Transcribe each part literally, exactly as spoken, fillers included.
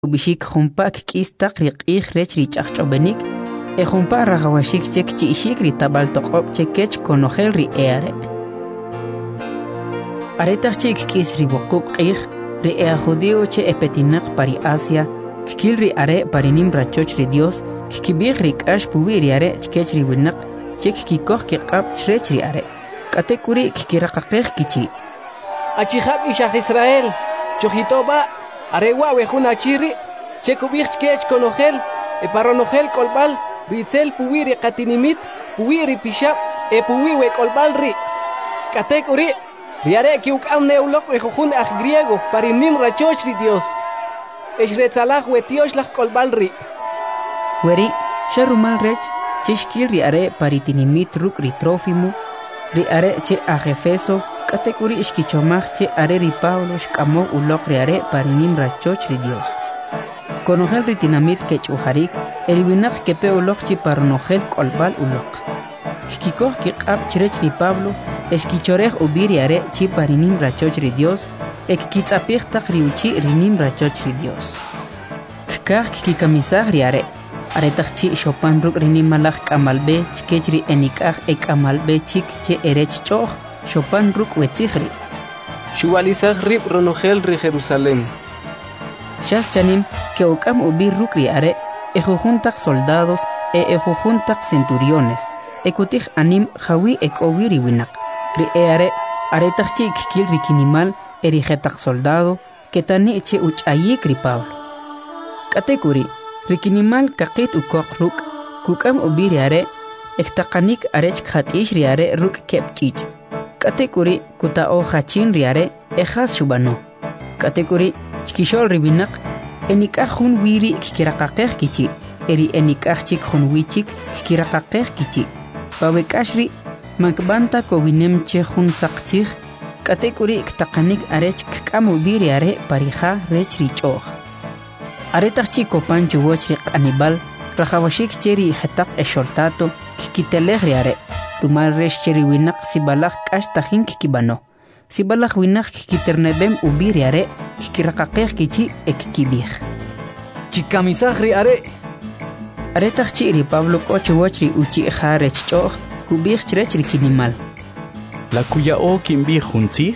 bishik humpak k'istaq riq'ij rech rich'ajch'obenik e humpa rajawashik chek chi'ixik ritabal toq'ob chekech konojel ri eare aretaq chik k'is riboqub q'ij ri ea judío che epetinaq pari Asia kikil ri are parinim rachoch ri Dios kikibij ri k'ax puwi ri are chkech ri winaq chek kikoj kiq'ab chrech ri are k'atekuri kikiraqaqej kichi achijab ixaj Israel chojitoba arewa wejun achiri chekubij chkech konojel e paronojel kolbal ritzel puwi ri qatinimit puwi ri pishab e puwi we kolbal ri k'atekuri ri are kiuk'am neuloq wejujun aj griego parinim rachoch ri Dios ex retzalaj wetiox laj kolbal ri weri sharumal rech chishkil ri are paritinimit ruk ri Trófimo ri are che aj Efeso k'atekuri ixkichomaj che are ri Pablo xk'amoj uloq ri are parinim rachoch ri Dios konojel ri tinamit kech'ujarik eri winaq kepe uloq chi paronojel k'olbal uloq xkikoj kiq'ab chrech ri Pablo exkichorej ubi ri are chi parinim rachoch ri Dios ek kitz'apij taq ri uchi rinim rachoch ri Dios kkaj kikamisaj ri are aretaq chi xopan ruk' rinim malaj k'amalb'e chkech ri enik'aj e k'amalb'e chik che erech ch'oj xopan ruk' wetzij ri xuwalisaj rib ronojel ri Jerusalén xas chanim ke uk'am ubi ruk' ri are e jujun taq soldados e e jujun taq centuriones e kutij anim jawi e k'owi ri winaq ri e are aretaq chi kikil ri kinimal e ri jetaq soldado ke tani' che uch'ayik ri Pablo k'atekuri ri kinimal kaqit ukoq ruk' kuk'am ubi ri are ektaqanik arech kjat'ix ri are ruk' keb' ch'ich' k'atekuri kuta'oj jachin ri are e jas xub'ano k'atekuri chkixol ri winaq enik'aj jun wiri kikiraqaqej kichi e ri enik'aj chik jun wichik kikiraqaqej kichi pawe k'ax ri makb'anta kowinem che jun saqtzij k'atekuri ktaqanik arech kk'am ubi ri are parija rech ri ch'oj aretaq chi kopan chuwoch ri q'anib'al rajawashik che ri jetaq exhortato kikitelej ri are rumal rex che ri winaq sibalaj k'ax tajin kikib'ano sibalaj winaq kikiterneb'em ubi ri are kikiraqaqej kichi e kikib'ij chikamisaj ri are aretaq chi ri Pablo k'o chuwoch ri uchi' ja rech ch'oj kub'ij chrech ri kinimal la kuya'o kinb'ij juntzij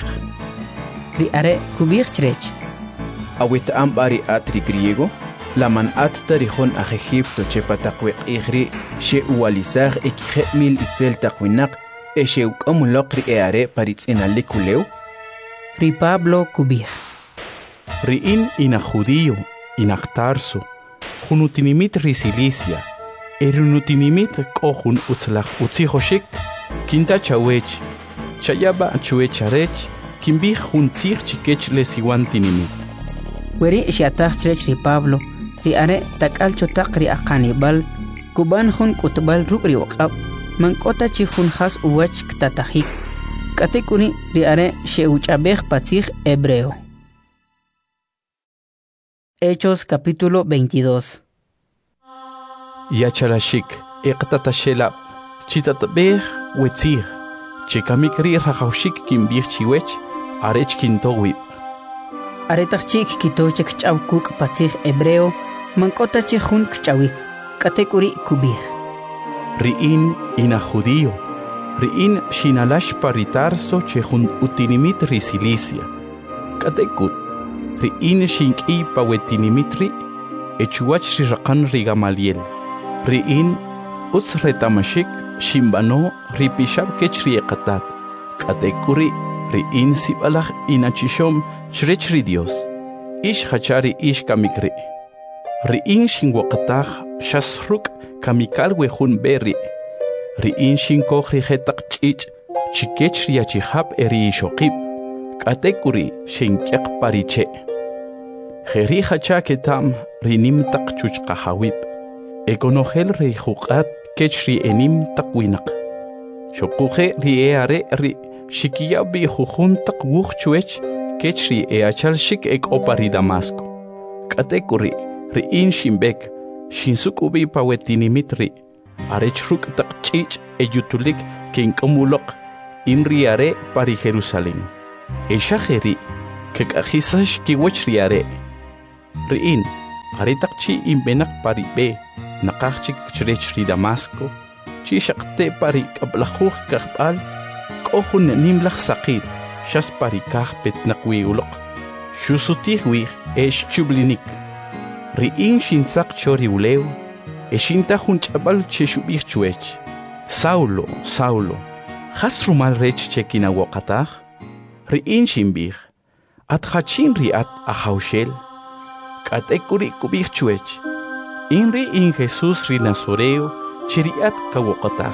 ri are kub'ij chrech awet'am b'ari at ri griego la man at tarijon aj Egipto che pataq weq'ij ri xe'uwalisaj e kijeb' mil itzel taq winaq e xe'uk'am uloq ri e are paritz'inalik ulew ri Pablo kub'ij ri'in inaj judío inaj Tarso jun utinimit ri Cilicia e ri utinimit k'o jun utzlaj utzijoxik kintachawech chayaba chuwech arech kinb'ij juntzij chikech le siwan tinimit weri xya'taj chrech ri Pablo ri are tak'al chotaq ri aqanib'al kub'an jun k'utb'al ruk' ri uq'ab' mank'ota chi jun jas uwach ktatajik k'atekuri ri are xe'uch'ab'ej patzij hebreo Hechos capítulo veintidós yacharashik iqtataxelab chitatb'ej wetzij chikamik ri rajawxik kinb'ij chiwech arech kintowib aretaq chik kitochek ch'aw kuk' patzij hebreo mank'ota chi jun kch'awik k'atekuri kub'ij ri'in inaj judío ri'in xinalax pari Tarso che jun utinimit ri Cilicia k'atekut ri'in xink'iy pa wetinimit ri e chuwach ri raqan ri Gamaliel ri'in utz retamaxik xinb'ano ri pixab kech ri eqatat k'atekuri ri'in sib'alaj inachixom chrech ri Dios ix jachari ix kamikri ri'in xinwoqataj xas ruk' kamikal wejun berri ri'in xinkoj ri jetaq ch'ich' chikech ri achijab e ri ixoqib' k'atekuri xink'eq pari che' jeri jacha ketam rinim taq chuchqajawib e konojel ri juq'at kech ri enim taq winaq xoquje ri e are ri xikiya'b'i jujun taq wuj chuwech kech ri e achalxik e k'o pari Damasco k'atekuri ri'in xinb'ek xinsuk'ub'i pa wetinimit ri arech ruk' taq ch'ich' e yutulik kink'am uloq in ri are pari Jerusalén e xajeri kek'ajisax kiwech ri are ri'in Aretaq chi imbenak paribe, naqaqchik chrech ri Damasco, chi shaqte pari kablajuj kaqbal, kohun nimlaq saqil, shas pari kahpet naqwiuloq, shusutih wih esh chublinik. Ri'in shintzaq chori uleu, eshinta junchabal cheshubih chuech. Saulo, Saulo, has rumal rech chekina waqataj? Ri'in shimbih, at hachin riat ahaushel, katekuri kubih chuech. Inri in Jesus ri Nazoreo, chiriat kawaqataj.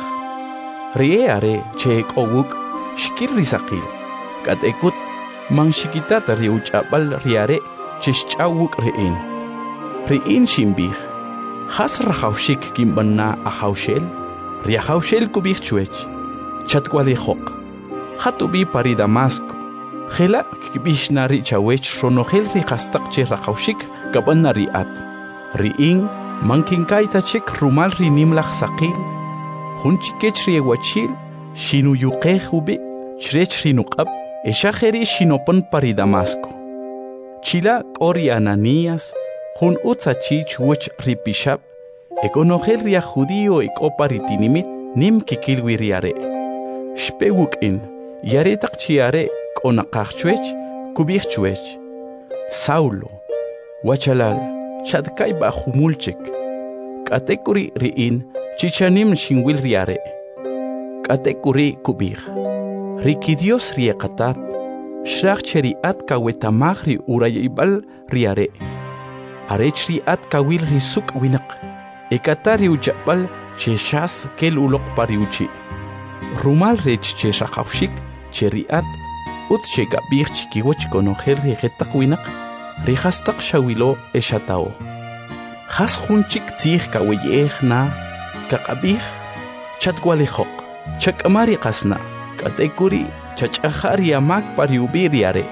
Rie are chek owuk, shkir risaqil, katekut, man shikitata riuchabal riare, chishchawuk ri'in. Ri'in shimbih, has rahaushik kimbanna ahaushel, riahaushel kubih chuech, chatwali hok, hatubi pari Damasco, Hela kibishna ri chawech ronogel ri hastak che rahaushik gabanna riat. Ri'in mankinkaita chek rumal ri nimlach saqil, hunchikech ri ewachil, shinu yuqej ubi, chrech ri nuqab, eshajeri shinopon pari Damasco. Chila kori Ananías, hun utzachich wuch ri pishab, ekonogel ria judío ekopari tinimit, nim kikilwi riare. Shpewuk in, yare takchiare, konaqachchuech, kubihchuech. Saulo, wachalal, chadkai ba humulchek. Katekuri riin, chichanim shinwil riare. Katekuri kubih. Rikidios riekatat, shrachcheri at kawetamahri urayibal riare. Arechri at kawil risuk winak. Ekatari uchapal cheshas kel ulok pariuchi. Rumal rech cheshakawshik, cheriat, ut chegabir chikiwach konojer regetak winak, rehastak shawilo eshatao. Has hunchik tzih kaweyeh na, kakabih, chatwalehok, chakamari kasna, katekuri, chachahari amak pariubiriare.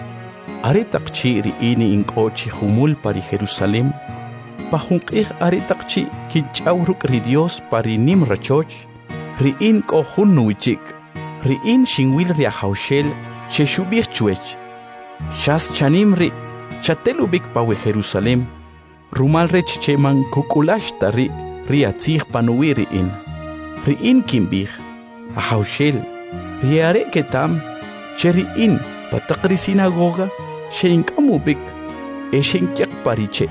Aretak chiri ini inkochi humul pari Jerusalem, pahungkih aretakchi kinchauruk ri Dios pari nim rachoch, riin ko hunnuichik, riin shinwil riahaushel, cheshubih chuech. Shas chanim ri, chatelubik pawe Jerusalem, rumal rech cheman kukulash tari, riatzih panuwi riin. Riin kimbih, ahaushel, riare ketam, cheriin patakri sinagoga, sheinkamubik, eshenkyak pariche.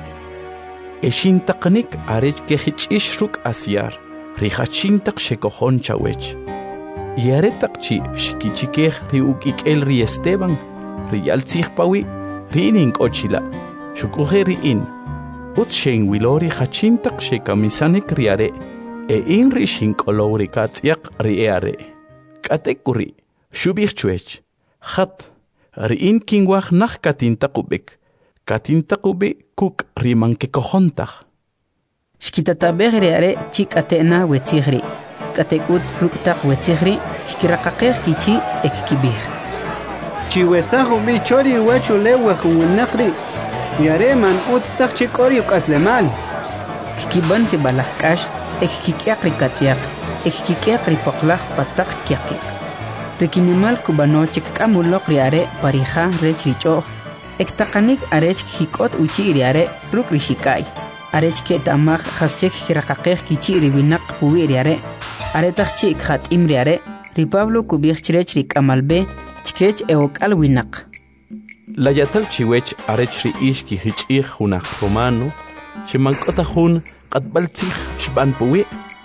Eshintaknik arech kehichishruк asyar, rihachintak shekohon chawech. Yaretakchi shikichikeh riukik el ri Esteban, riyaltzih pawi, riinink ochila, shukuhe riin, ut shein wilori hachintak shekamisanik riare, e in rishink olori katziak riare. Katekuri, shubich chuech, hat, riin kingwach nach katintakubik. Katintakubi kuk riman kekohontach. Shkitatabegri are chik atena wetzigri. Katekut ruktak wetzigri, kirakakeh kichi ekkibir. Chiwesahu bichori wachu lewa huwinakri. Yareman uttak chikori ukaslemal. Kikiban si balahkash, ekkikiakri katsiak, ekkikiakri poklach patak kiakik. Rikinimal kubanochik kamulok riare parija rechrichoh. Ektakanik arech hikot uchi iriare ruk rishikai. Arech ke tamach haschek hirakakeh kichi ribinak puwi iriare. Aretach chik hat imriare, ri Pablo kubich chrech rik amalbe, chkech eok alwinak. La yatal chiwech arech ri ishki hichih hunach romano, chimankota hun katbaltzich shban puwi.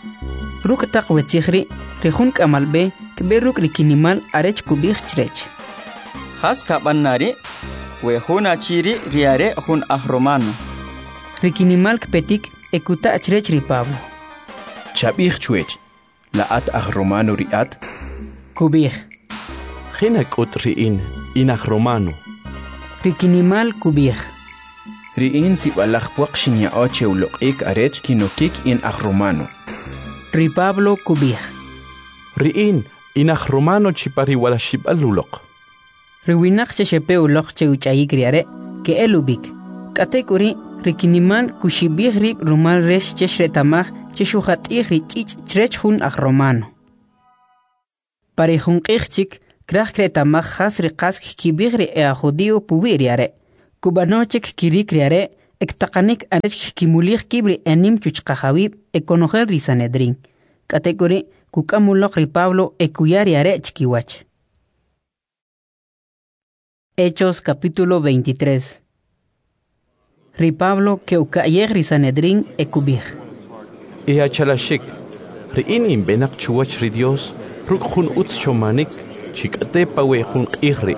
Ruk tak wetzihri, rihun kamalbe, kberuk rikinimal arech kubich chrech. Has kabanari, we huna chiri riare hun ahromano. Rikinimal kpetik ekuta chrech ri Pablo. Chabich chuech, la at ahromano riat. Kubich. Hinak ut riin, in ahromano. Rikinimal kubich. Riin si balach puak shinya oche ulok ik arech kinokik in ahromano. Ri Pablo kubich. Riin, in ahromano chipari wala shibalulok. Riwinak chechepe ulok che uchayik riare, ke elubik. Katekuri, rikinimal kushibih rib rumal resh cheshretamach cheshuhat ihri chich chrech hun ahromano. Pari hun kichik, krach kretamach has riqask kibih ri ea judio puwi riare. Kubanochek kirik riare, ektaqanik arech kimulich kibri enim chuchqajawib ekonojel ri Sanedrín. Katekuri kukamuloq ri Pablo ekuyari are chikiwach. Hechos capítulo veintitrés. Ri Pablo que ukayeg ri Sanedrín ekubij. E achalashik, ri inim benak chuwach ri Dios, ruk jun utz chomanik, chikate pawe jun qihri.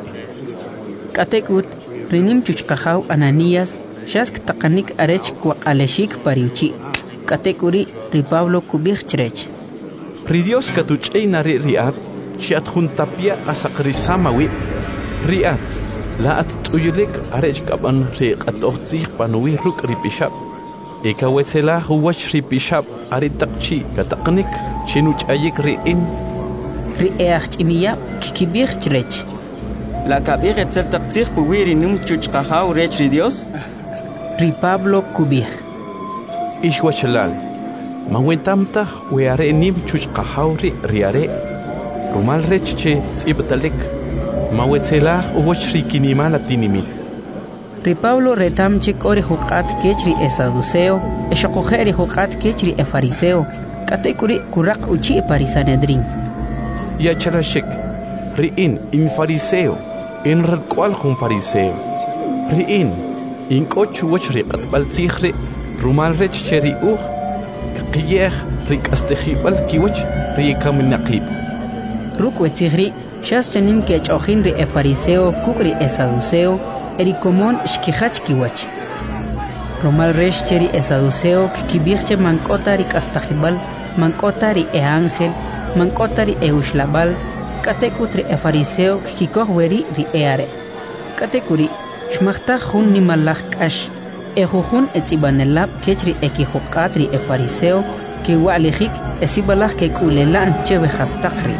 Katekut, rinim chuchqajaw Ananías, shask taqanik arech kwaqaleshik pariuchi. Katekuri ri Pablo kubij chrech. Ri Dios katuch'ey nari riat, chiat jun tapia asaqrisamawi. Riat, la at tuyulik arech kaban ri qatoqtzij panuwi ruk ri pishab. Eka wetzela huwach ri pishab ari taqchi kataqnik chinuch'ayik ri in. Ri eachch'imiya kikibij chrech. La kabir etzel taqtzij puwiri num chuchqajaw rech ri Dios. Ri Pablo kubij. Ishwachalal, mawentamta weare nim chuchqajaw ri riare. Rumal rech che tzibtalik. Mawetzela huwach ri kinimal atinimit. Ri Pablo retamchik ori huqat kechri e saduceo, e shokojeri huqat kechri e fariseo, katekuri kuraq uchi e parisanedrin. Y achalashik, ri in in fariseo, in ralcual jun fariseo. Ri in, in kochu wach ri qatbal tzihri, rumal rech che ri uj, qiyeh ri kastejibal kiwach ri kaminaqib. Ruk wetzihri, shas chanim ke chojin ri e fariseo kukri e saduceo, eri komon shkihach kiwach. Rumal rech cheri e saduceo kikibirche mankota ri kastajibal, mankota ri e ángel, mankota ri e ushlabal, katekutri e fariseo kikikoh weri ri e are. Katekuri, shmachta jun nimalach kash, e jujun e tzibanelab kechri e kijuqat ri e fariseo, ki wa'lijik e sibalach ke kulelan cheve hastakri.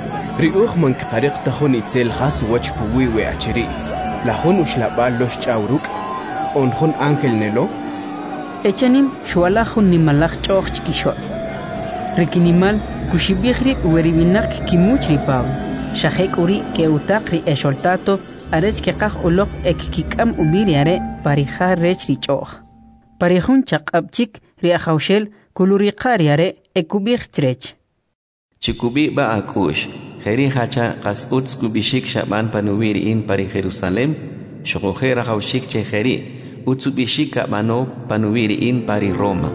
Ri uj man qariq tajun itzel has wach puwi we achiri. La jun ushlabal los chawruk, on jun ángel nelo. Echanim shualajun nimalach choch chikishol. Rikinimal kushibihri ueribinak kimuch ri Pablo. Shahek uri ke utakri e sholtato arech ke qaj ulok ek kikam ubiri are parija rech ri choch. Parijun chaqabchik ri ajawshel kuluri qari are ekubih chrech. Chikubi ba akush. Heri hacha qas uts kubishik shaban panuwiri in pari Jerusalem, shokojera haushik che heri, utsubishik kabano panuwiri in pari Roma.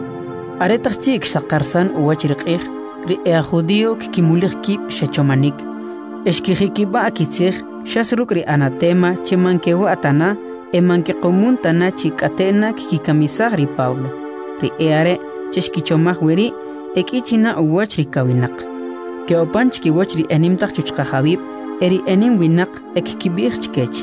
Aretach chik sakarsan uwachriqih, ri ea judío kikimulich kib shechomanik. Eshkijikiba akitzich, shasruk ri anatema che mankewa atana, e manke komun tana chikatena kikikamisag ri Pablo. Ri eare cheshkichomah weri, ekichina uwachriqawinak. Que opanch ki wach ri enim tak chuchqa habib, eri enim winak ek kibir chkech.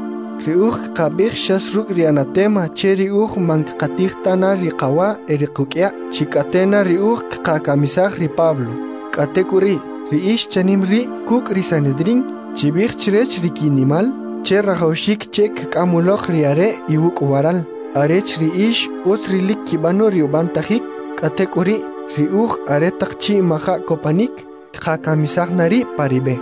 Ri uj qabih shas ruk ri anatema, che ri uj mank qatih tana ri qawa eri qukya, chikatena ri uj qakamisaj ri Pablo. Katekuri, ri ish chanim ri kuk ri Sanedrin, chibih chrech ri kinimal, che rajawshik chek kamulok ri are iwuk waral. Arech ri ish ut ri lik kibano ri ubantajik, katekuri, ri uj aretak chi maha kopanik, Kakamisag nari paribe.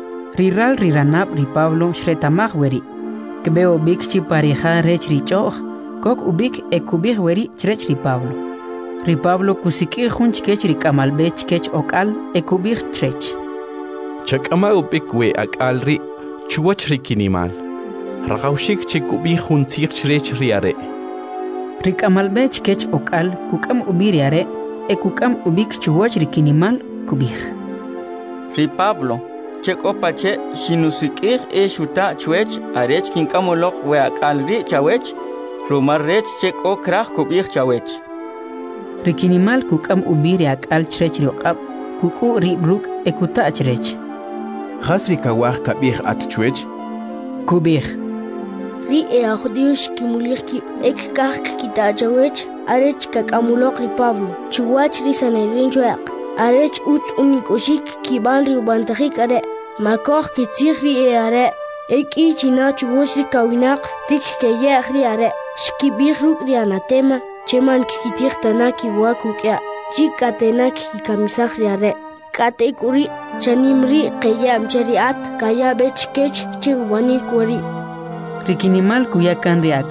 Riral riranab ri Pablo shretamag weri. Kbeo bik chi parija rech ri choch, kok ubik ekubig weri chrech ri Pablo. Ri Pablo kusiki jun chkech ri kamalbe chkech okal ekubig chrech. Chakama ubik we akal ri chuwach ri kinimal. Ragawshik chikubig jun tzich chrech ri are. Ri kamalbe chkech okal kukam ubiri are, ekukam ubik chuwach ri kinimal kubig. Ri Pablo, cheko pache sinusikir e shuta chwech arech kinkamolok we akalri chawech, rumar rech cheko krach kubich chawech. Rikinimal kukam ubiri akal chrech riqab, kuku ri bruk ekuta chrech. Hasri kawah kabih at chwech? Kubich. Ri e ajudiush kimulir ki ek kak kita chawech, arech kakamulok ri Pablo, chuwach ri Sanedrin chwech. Arech ut unikushik kiban ri ubantajik are, makoh kitzich ri e are, ek i china chugosh ri kawinak, rik keye ri are, shkibih ruk ri anatema, cheman kikitich tana kiwakukya, chikatena kikamisach ri are, katekuri, chanimri keye amcheriat, kaya bech kech che ubanik wari. Rikinimal kuyakan ri akal,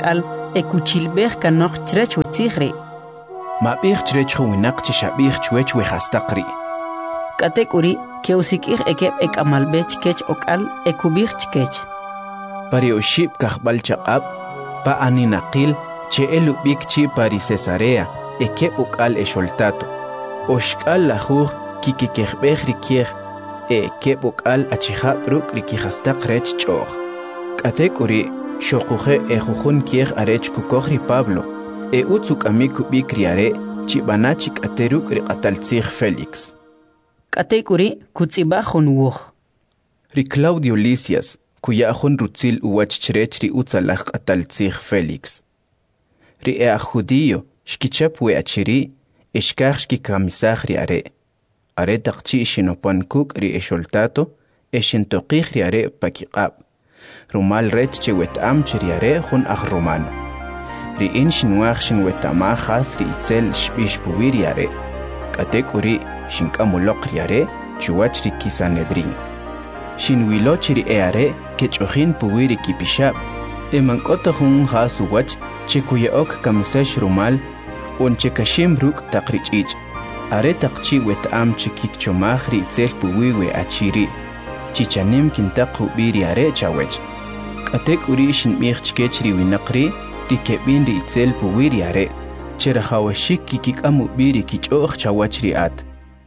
e kuchilbeh kanok chrech wetzigri. Ma bih chrech winak chishabih chwech we hastaqri. Katekuri ke usikir ekep ek amalbech kech okal e kubih chkech. Pari ushib kahbal chaqab pa aninaqil che elu bikchi pari Cesarea ekep okal e sholtato. Oshkal lahur kikikehbeh rikier e ekep okal achihab ruk rikihastaq rech choch. Katekuri shokuhe e jujun kier arech kukohri Pablo e utsuk amiku bikriare chibanachik ateruk riqataltzig Felix. Katekuri kutzibahun wuh. Ri Claudio Lisias kuyahun rutzil uwach chrech ri utzalach ataltzig Felix. Ri ea judío shkichap we achiri ishkach shkikamisach ri are. Are taqchi shinopan kuk ri esholtato eshintoqig ri are pakiqab. Rumal rech che wetam chiri are jun ach romano. Ri in shinwach shin wetamachas ri itzel shbish puwiri are. Katekuri shinkamulok ri are chuwach ri kisanedrin. Shinwilo chiri e are kechojin puwiri kipishab. Emankota jun has uwach che kuyaok kamisash rumal un che kashim ruk taqrich ich. Are taqchi wetam chikik chomach ri itzel puwiwe achiri. Chichanim kintaqu biri are chawech. Katekuri shinmich chkechri winaqri rikebin ri itzel puwiri are. Cherahawashik kikik amu biri kichoj chawach ri at.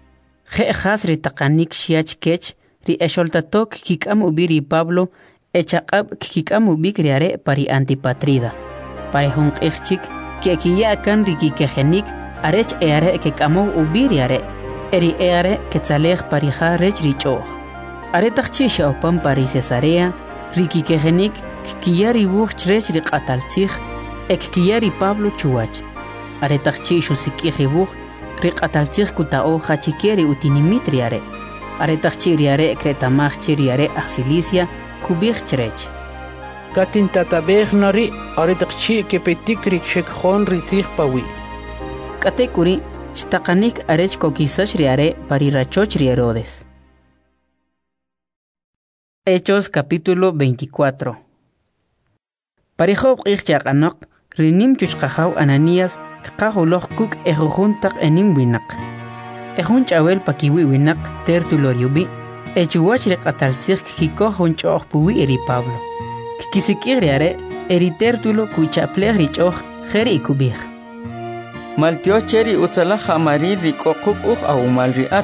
Je khas ri taqanik shiach kech ri esholtatok kik amu biri Pablo echaqab kik amu bikri are pari antipatrida. Pari hun ichchik que kiya kan ri kikejenik arech e are kik amu ubiri are. Eri e are ketzalej pari ja rech ri choj. Are taqchi shaupan pari Cesarea riki kejenik kiyari buch chrech ri qataltzig ek kiyari Pablo chuwach. Are taqchi shusiki buch ri qataltzig kutao hachikeri utinimitri are. Are taqchi ri are kretamach chiri are axilicia kubich chrech. Katin tatabej nari are taqchi kepetik rik shekjon risig pawi. Katekuri shtaqanik arech kokisash ri are pari rachoch ri Herodes. Hechos capítulo veinticuatro. Parijob ichchaqanok rinim chuchqajaw Ananías kqajuloq kuk ejujun taq enim winak. Ejun chawel pakiwi winak Tertulo riubi echuwach riqataltzig kikoj jun ch'oj puwi eri Pablo. Kikisikig ri are eri Tertulo kuchaplej ri ch'oj jeri ikubij. Maltio cheri utzalaj amari rik'oquk uj awumal ri'at.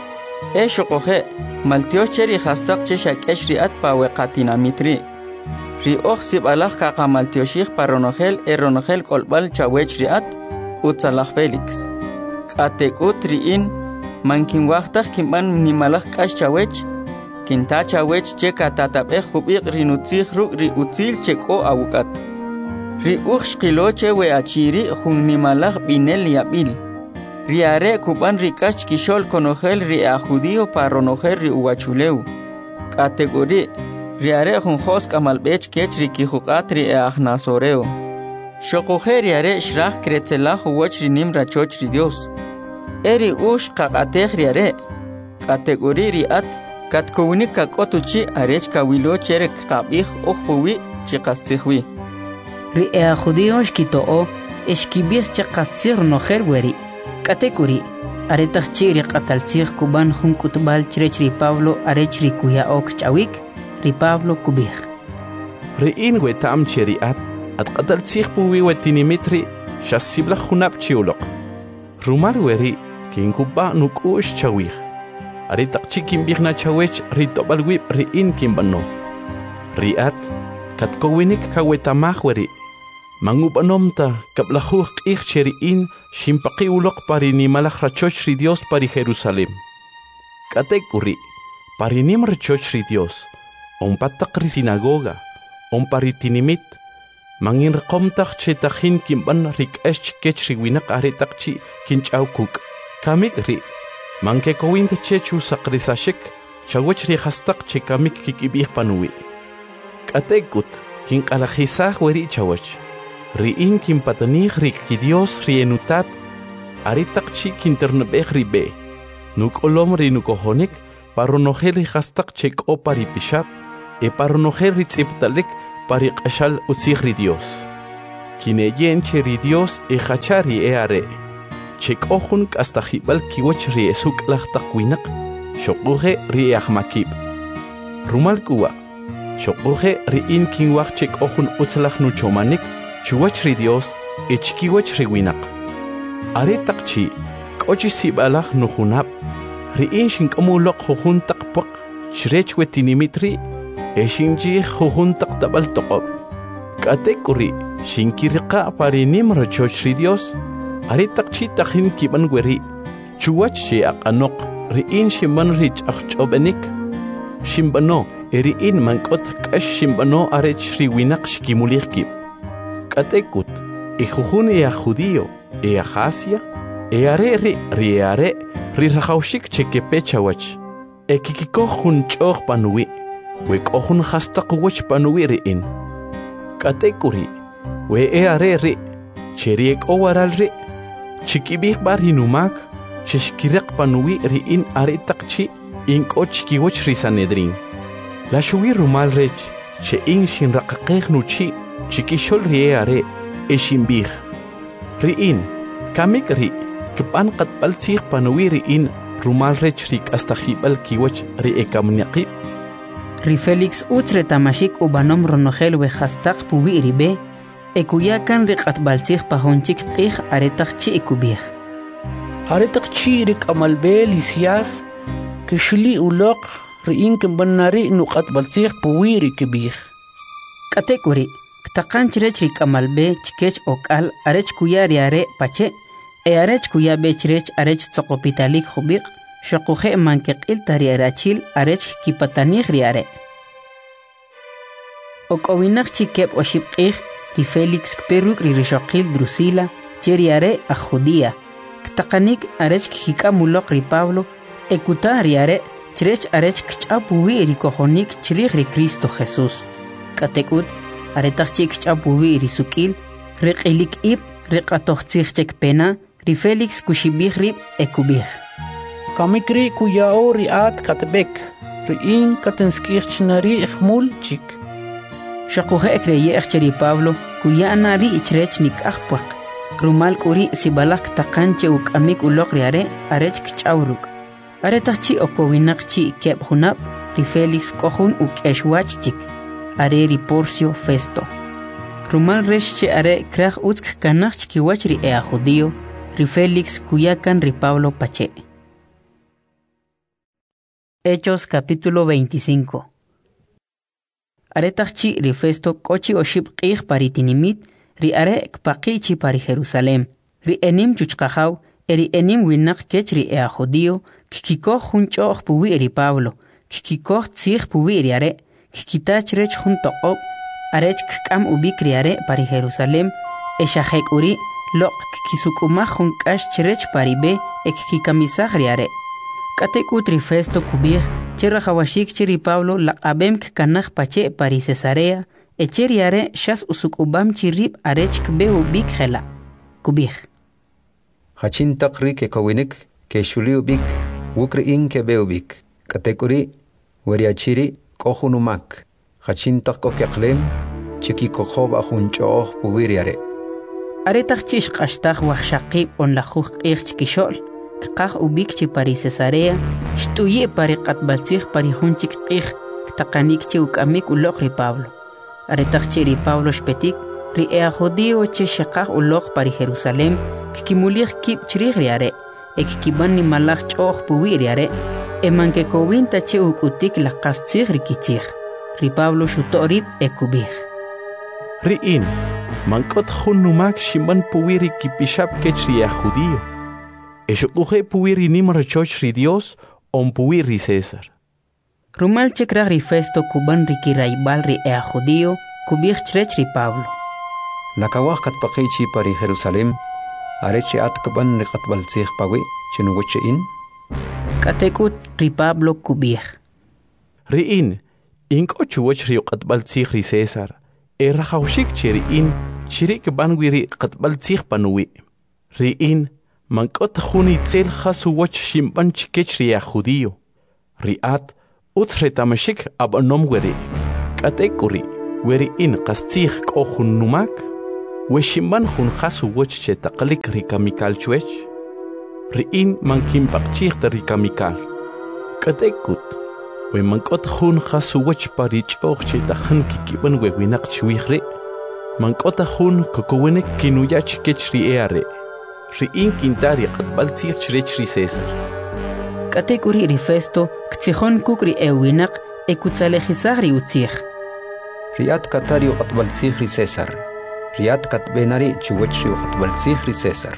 E shoqoje Maltio cheri hastaq che shakesh riat pa weqatinamitri. Ri oj sibalaj qaqa maltioshig paronogel eronogel kolbal chawech riat utzalaj Felix. Qatekut riin mankin waqtaj kimban nimalaj qash chawech kinta chawech che katatabej jubiq rinutzig ruk ri utzil cheko awukat. Ri uj shqilo che we achiri jun nimalaj binel yabil. Riare kuban rikach kishol konogel ri a judío paronogel ri uwachuleu. Kategori riare jun jos kamalbech kech ri kijuqat ri a nasoreo. Shokoje riare shrach kretzelaj uwach ri nim rachoch ri Dios. Eri ush qaqatej riare. Kategori ri at katkuwnik kakotuchi arech kawilo cherek qabij ojpuwi chiqastijwi. Ri a judío shkitoo eshkibij chiqastir nojer weri. Katekuri aretaq chiri qataltzig kuban jun kutbal chrech ri Pablo arech ri kuyaok chawik ri Pablo kubij. Ri in wetam cheriat at qataltzig puwi wetinimitri shasibla junab chiulok. Rumar weri kin kuba nukush chawik. Aretaq chikin bigna chawech ri tobalwib ri in kimbano. Riat katkowinik kawetamaj weri. Mangubanomta kablajuj q'ij cheri'in shimpaqi uloq pari nimalaj rachoch ri Dios pari Jerusalem. Katekuri pari nim rachoch ri Dios onpataq ri sinagoga onpari tinimit mangin rqomtaj chetajin kimban rik'esh kech ri winaq aretaqchi kinch'aw kuk kamik ri manke kowint chechu saqrisashik chawech ri hastaq che kamik kikibij panuwi. Katekut kinqalajisaj weri chawech. Riin kimpatanij rik ki Dios rienutat aritaqchi kinternebej ribe. Nuk olom ri nukohonik paronogel ri hastaq chek o pari pishab e paronogel ri tziptalik pari qashal utzig ri Dios. kineyen che ri Dios e hachari e are chek ohun hasta hibal kiwach ri esuk lahtaqwinak shoquhe ri ahmakib rumal kuwa shoquhe ri in kinwach chek ohun utzlach nu chomanik chuwach ri Dios e chkiwach ri winak are taqchi kochi sibalach nu hunab ri in shinkamulok hohun taqpak shrech wetinimitri e shinji hohun taqtabal toqob katekuri shinkiriqa parinim rachoch ri Dios are taqchi taqhin kiban gweri chuwach che aqanok ri in shimban rich achchobenik shimbano eri in mankot kash shimbano arech ri winak shkimulikib katekut e juhun e judío e ahasia e are ri ri are ri rahaushik cheke pechawach e kikiko hun choch panuwi we kohun hastaq wach panuwi ri in katekuri we e are ri cheriek owaral ri chikibik bar hinumak chishkirek panuwi ri in are taqchi in kochki wach ri sanedrin la shuwi rumal rech che in shin raqaqeq nuchi chikishol ri e are e shimbih ri in kamik ri kpan qat baltiq panuwi ri in rumal rech rik hasta hibal kiwach ri e kamniqi ri Felix utre tamashik ubanom ronogel we hastaq puwi ribe e kuyakan ri qat baltiq pahonchik qih are taqchi ekubih are taqchi rik amalbe lisias kishli uloq ri in kbanari nuqat baltiq puwi ri kibih katekuri taqan chrech rik amalbe chkech okal arech kuyari are pache e arech kuya bechrech arech tsoqopitalik khubiq shoquhe mankeqil tari arachil arech kipatanig riare okowinaq chikep oshibqih ri Felix peruk ri rishoqil drusila cheriare a judia taqanik arech kikamuloq ri Pablo ekuta riare chrech arech kchapuwi ri kohonik chrig ri Cristo Jesus katekut aretaq chik chapuwi ri sukil riqilik ib riqatoqtzig chek pena ri Felix kushibih ri ekubih kamikri kuyao ri at katbek ri in katenskirchnari ikhmul chik shaquhe ekreye echri Pablo kuyana ri ichrech nik ahpaq rumal kuri sibalak taqanche uk amik uloq riare arech kchawruk aretaq chi okowinaq chi keb hunab ri Felix kohun uk eshwach chik are ri Porcio Festo rumal resh che are kraj utsk kanach kiwach ri e judío ri Felix kuyakan ri Pablo pache. Hechos capítulo veinticinco. Aretach chi ri Festo kochi oshib qih paritinimit ri are kpaqichi pari Jerusalem ri enim chuchqajaw eri enim winak kech ri e judío kikiko junchoq puwi ri Pablo kikiko tzig puwi ri are kikitach rech junto ob arech kam ubik ri are pari Jerusalem e shahek uri loq kisukuma jun kash chrech paribe ek kikamisag ri are katekut ri Festo kubir cherra hawashik chiri Pablo laqabem kanaj pache pari Cesarea e cheri are shas usukubam chirib arech kbe ubik khela kubir hachin taqri ke kawinik ke shuli ubik wukri in ke be ubik katekuri wariachiri kohunumak hachin taqko keqlem chiki kokhob ahun choh puwiriare are taqchish qashtaq wahshaqib on la khuq qich kishol qaq ubik chi pari Cesarea shtuye pari qatbalzig pari hunchik qich taqanik chi ukamik uloq ri Pablo are taqchi ri Pablo shpetik ri e judío chi shaqaq uloq pari Jerusalem kimulig kib chrig riare ek kiban ni malach choh puwiriare e manke kowinta chi ukutik la qastzig ri kitzig ri Pablo shutorib ekubih ri in mankot khunumak shimban puwiri kipishab kechri a judío eshuqhe puwiri nimra choch ri Dios on puwiri César rumal chekrag ri Festo kuban ri kiraibal ri e judío kubih chrech ri Pablo nakawaq katpaqichi pari Jerusalem arechi atkban ri qatbal tsikh pawi chinu wache in katekut ri Pablo kubih ri in inko chuwach ri qatbal tsikh ri César e rahawshik chiri in chirik banwiri qatbal tsikh panuwi ri in mankot khuni tsel khasu wach shimban chikech ri a judío ri at utre tamashik abanom weri katekuri weri in qastikh kohun numak weshimban hun khasu woch che taqlik rikamikal chwech riin man kimpaqchih ta rikamikal katekut we man kot hun khasu woch parich och che ta khan kikiban we winaq chwihre man kot hun kokowene kinuyach kechri eare riin kintari qatbal tzih chrechri César katekuri rifesto ktsikhon kukri ewinaq ekutzalejisari utzih riat katari qatbal tzih César riat katbenari chuwechri qatbal tzih César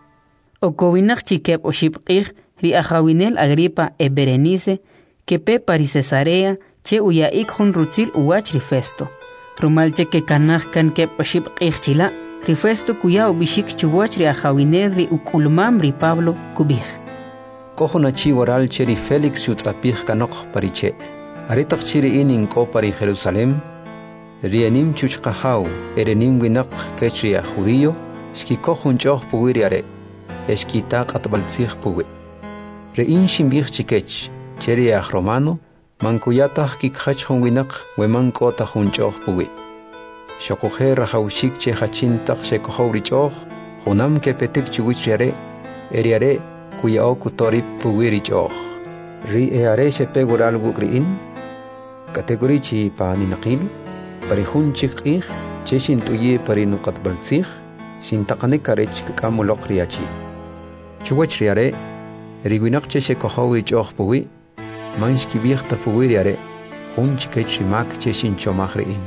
okowinaq chikep oshipqih ri ajawinel Agripa e Berenice que pe pari Cesarea che uya ikhun rutzil uwach rifesto rumal che que kanaj kan kep oshipqih chila rifesto kuya ubishik chuwach ri ajawinel ri ukulmam ri Pablo kubih kohona chi waral cheri Felix yutzapih kanok pariche aritak chiri inin ko pari Jerusalem rianim chuchqahaw erenim winaq kechri a judío shki kohun choh puwiriare eshkita qatbaltzih puwi rein shimbih chikech cheri a romano mankuyatah kikhachhun winaq weman kota hun choh puwi shokohe rahawshik che hachintaq shekohowri choh hunam ke petik chuwichriare eriare kuya okutorip puwiri choh ri eare shepegural gukriin kategori chi paninaqil parihun chikih cheshin tuye parinuqat baltzih shintaqane karech kamuloq riachi chuwach riare riguinaq cheshe kohowi choh puwi manshki biqta puwi riare hun chikech rimak cheshin chomah riin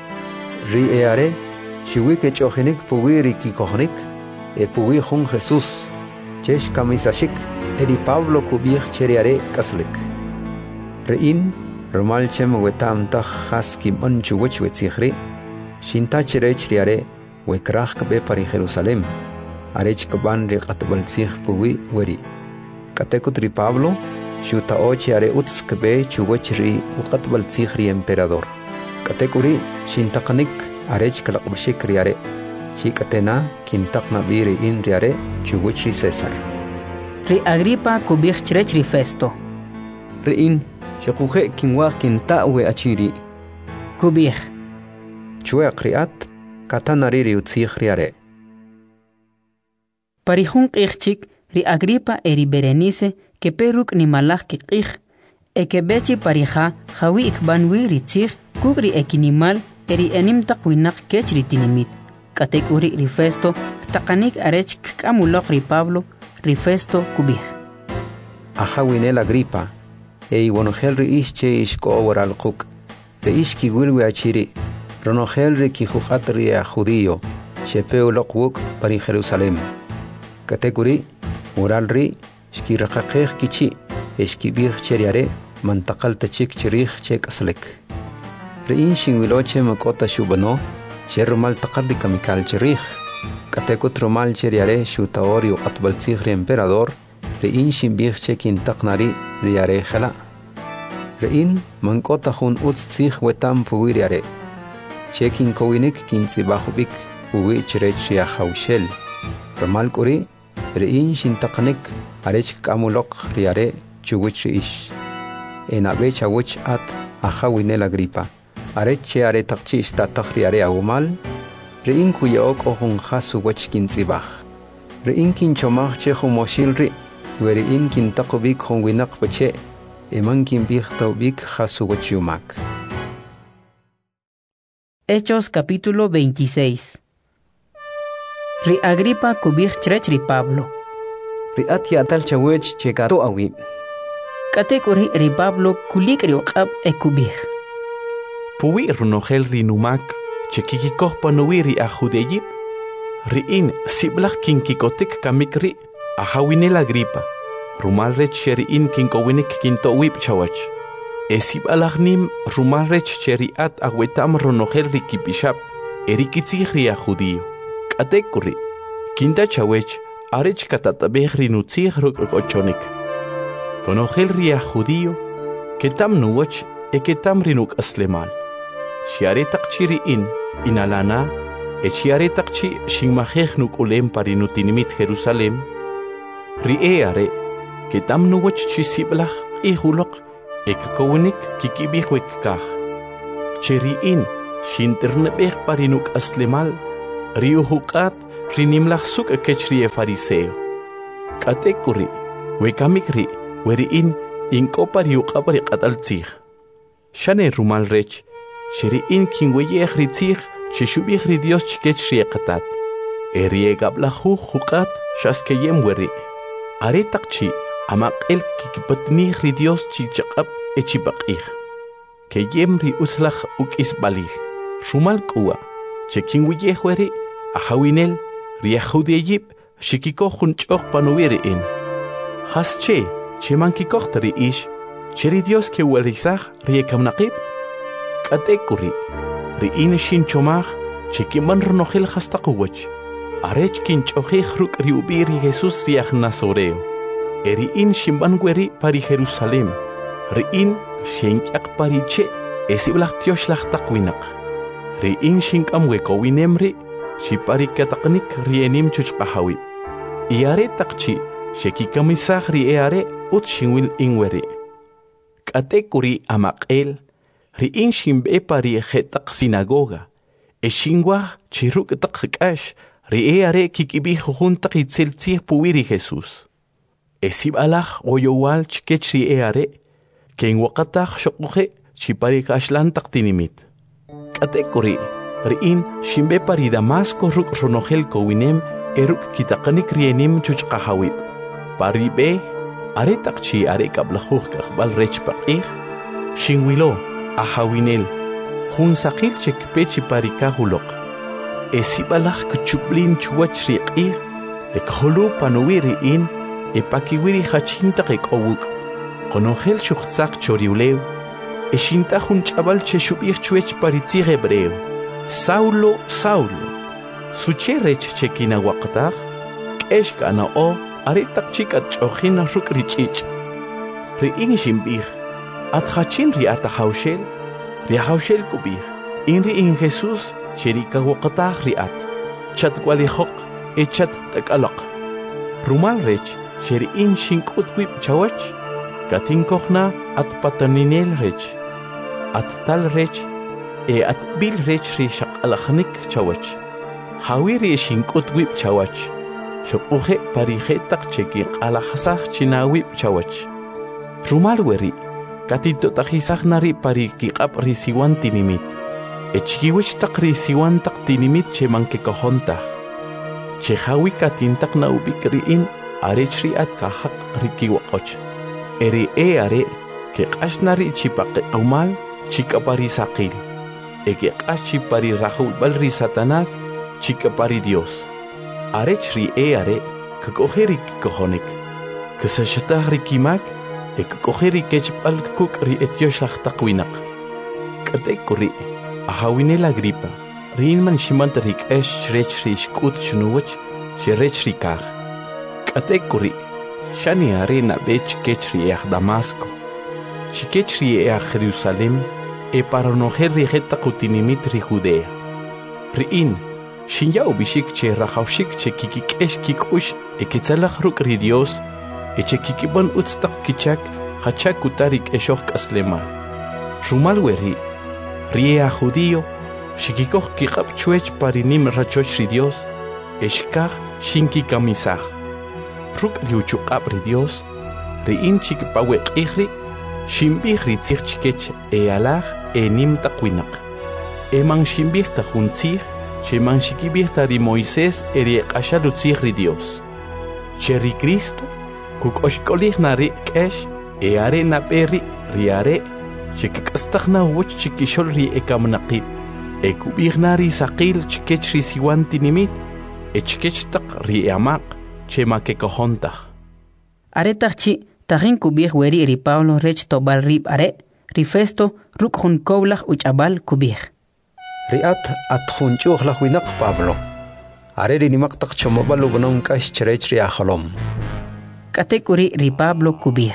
ri eare shiwi ke chohinik puwi riki kohnik e puwi hun Jesus chesh kamisashik eri Pablo kubih cheriare kaslik riin Romal chem wetam ta khaskim anchu wech wetsikhri shinta cherech riare we krach be pari Jerusalem arech kaban ri qatbal tsikh puwi wari katekutri Pablo shuta ochi are uts kbe chuwech ri qatbal tsikh ri emperador katekuri shintaqnik arech kalaqbshik riare chikatena kintaqna biri in riare chuwech ri César ri Agripa kubih cherech ri Festo riin shakuje kinwaq kintawe achiri kubih chue qriat katanari ri utzih riare parihun qihchik ri Agripa eri Berenice que peruk ni malaj ki qih e que bechi parija jawi ikbanwi ri tzih kugri ekinimal eri enim taqwinaq kechri tinimit katekuri ri Festo taqanik arech kamuloq ri Pablo ri Festo kubih ajawinel Agripa Ey wonogel ri ische ishko waral quk de ishki wilwi achiri ronogel ri ki khuqat ri a judío shepeu loquk pari Jerusalem kategori waral ri ishki raqaqih kichi ishki bih cheriare mantaqal tachik chirih chek aslek ri inshin wiloche makota shubano sherumal taqarri kamikal chirih katekut romal cheriare shutaori qatbal tzigri emperador Rein shimbih chekin taqnari riare khala Rein mankota hun uts tzih wetam puwiriare chekin kowinik kintzibahubik puwi chirech ya hawshel Ramal kuri rein shintaqnik arech kamuloq riare chuwich ish Enabe chawich at ajawinel Agripa arech che are taqchi istataq riare awmal Rein kuyaok ohun khasu wech kintzibah Rein kinchomah che humoshil ri Weri in kintaqubik hon winaq bache eman kimbih taubik hasuwachumak. Hechos capítulo veintiséis. Ri Agripa kubih chrech ri Pablo. Ri atia tal chawech chekato awi. Katekuri ri Pablo kulik ri uqab e kubih. Puwi runogel ri numak chekikikoh panuwi ri ajudeyib. Ri in siblach kinkikotik kamikri Ajawinel Agripa, rumalrech cheriin kinkowinik kintowip chawach. Esib alagnim rumalrech cheriat awetam ronogel rikipishap, erikitzih ria judío. Katekuri, kinta chawech, arech katatabeh rinutzih rukochonik. Konogel ria judío, ketam nuwach, e ketam rinuk aslemal. Shiaretak chiriin, inalana, e shiaretak chi shingmajeh nuk ulem parinutinimit Jerusalem, Rieare, que tam nuwach chisiblach y hulok, ek kowenik kikibik wekkah. Cheriin, shinternebeh parinuk aslemal, riuhuqat rinimlaq suk kechri e fariseo. Katekuri, wekamikri, weriin inkopa riuqapari qataltzig. Shane rumal rech, sheriin kinweyeh ritzig, chishubih ri Dios chikechri qatat. Eriegabla huqat shaskeyem weri. Aretakchi amaqel kikipatni ri Dios chichaqab echipaqih. Keyem ri uslach ukis balil. Rumal kuwa, chekinweyeh weri, ahawinel, riahudeyib, shikikoh hunchoh panuwiri in. Hasche, chemankikoh tari ish, cheri Dios ke werisach riekamnaqib. Katekuri, riin shin chomach, chekiman rnohil hastakuwach. Arech kinchohih ruk riubiri Jesus riach Nazoreo. Eriin shimbangueri pari Jerusalem. Riin shenyak pariche, esiblach tioslach takwinak. Riin shinkamwe kowinemri, shipari kataknik rienim chuchqahawi. Iare takchi, shekikamisach rieare ut shinwil inweri. Katekuri amaqel, riin shimbe pari jetak sinagoga. Eshingwa chiruk takikash, rieare kikibih juntak itzeltzih puwiri Jesus. Esibalach oyowal chikech rieare, ken wakatach shokuhe chipari kashlantak tinimit. Katekuri, riin shimbe pari Damasco ruk ronogel kowinem eruk kitakanik rienim chuchqahawib. Pari be, are takchi are kablahuch kakbal rech paqih, shingwilo, ahawinel, hun sakil chekpechi pari kahulok. Esibalach kuchublin chuwach riqih, ekholu panuwiri in, epakiwiri hachintak ekowuk, konogel shukhtzak choriuleu, eshinta hun chabal cheshubih chuech paritzig hebreo. Saulo, Saulo, sucherech chekina waqtaq, k'eshkana o, aretak chikat chojina ruk richich. Riin shimbih, atjachin ri atahaushel, riahaushel kubih, in riin Jesus, cherika waqtaq riat, chatkwalihok, echat takalok. Rumal rech, sheriin shinkut wip chawach, katinkohna at pataninel rech, at tal rech, e at bil rech ri shaqalachnik chawach. Hawiri shinkut wip chawach. Shopuhe parijetak cheki alahasach chinawip chawach. Rumal weri, katito tajisach nari parikikap risiwan tinimit. Echkiwich tak risiwan tak tinimit che mankekohontach. Che hawi katintak na ubikriin arechri at kahak rikiwakoch. Eri e are, ke kashnari chipake umal, chika parisakil. Eke kashi pari rahul balri Satanás, chica pari Dios. Arechri e are, que cogeri kohonik. Que se shatahri kimak, e que cogeri kechpal kukri etioslach takwinak. Katekuri, ahawine la gripa, rinman shimantarik esh rechri shkut chunuwach, che rechri kach. Katekuri, shani arena bech kechri each Damasco. Chikechri each Jerusalem, e para noher rijeta kutinimit ri Judea. Riin, shinja ubishik che rajaushik che kikikesh kikush e kitzalach ruk ri Dios, e che kikibon utstak kichak, hachak kutarik eshoch kaslemal. Rumal weri, rie a judío, shikikoch kikap chuech parinim rachoch ri Dios, eshkach shinki kamisach. Ruk riuchukap ri Dios, riin chikipawek ihri, shimbih ritzich chikech e alach, enim takwinak. Eman shimbih ta juntzig, sheman shikibih ta ri Moisés eri ashalutzig ri Dios. Cheri Cristo, kuk oshkolih na ri kesh, e are na peri, ri are, chikikastach na wuch chikishol ri ekamnaqib, e kubih na ri sakil chikech ri siwan tinimit, e chikech tak ri amaq, chema kekohontach. Are takchi, tahin kubih weri ri Pablo rech tobal rib are, Rifesto ruk hun koblach uchabal kubih. Riat at hun chuchlach winak Pablo. Are ri nimaktak chomabal ugunong kash cherech ri acholom. Katekuri ri Pablo kubih.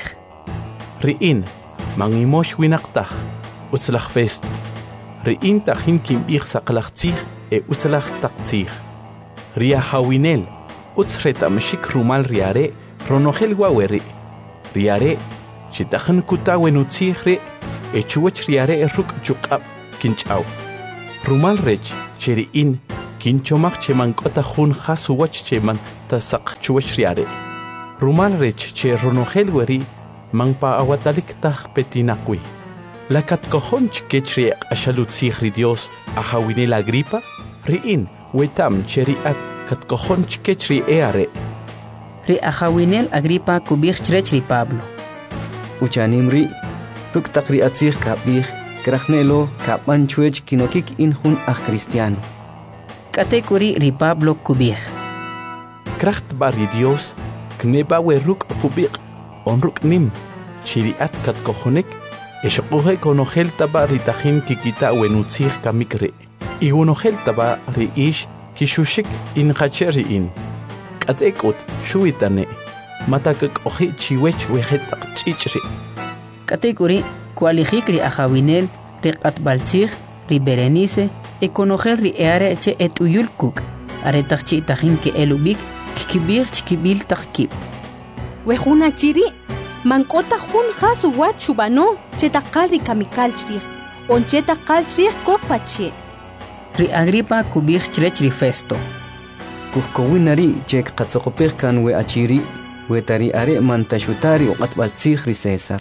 Riin, mangimosh winaktach, uslach festo. Riin tahin kimbih saklachtzig e uslach taktzig. Ria hawinel, utsreta mshik rumal riare, ronogel waweri. Riare, chitahan kutawen utzigre, e chuwach riare ruk chukab kinchaw. Rumal rech, cheriin, kinchomaq cheman k'ota jun jasu wach cheman tasaq chuwach riare rumal rech che ronogel weri man pa awatalik taj petinaqwi la katkojonch kechri ashalut sigri Dios ahawinil Agripa riin wetam cheriat katkojonch kechri eare ri ahawinel Agripa kubich chrechrri Pablo Uchanimri ruk takri atsig kapih krachnelo kapan chuech kinokik injun a cristiano katekuri ri Pablo kubich kracht bari Dios kneba we ruk kubik on ruk nim chiriat katkojonek eshoqoje konogel taba ritajin kikita wenutzig kamikre y unogel taba riish kishushik in khacheri in katekot shuitane matakak oji chiwech wejetaq chichri katekuri kualijikri ajawinel riqat balzig ri Berenice e konogel ri eare che etuyulkuk aretaqchi tajin ke elubik kikibir chikibil taqkib wejuna chiri mankota jun jasu wachubano chetaqal ri kamikalchri on chetaqalchri kokpache ri Agripa kubich chrech ri Festo kukowinari chek qatsoqopej kan we achiri we tari are mantashutari uqatbalzig ri César.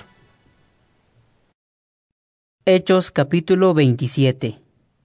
Hechos capítulo veintisiete.